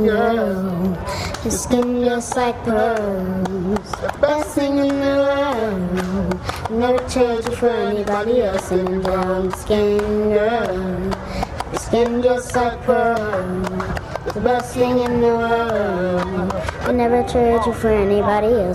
girl. Your skin just like pearls, the best thing in the world. Never trade you for anybody else, and I'm brown skin girl. Your skin just like pearls, the best thing in the world. I never trade you for anybody else.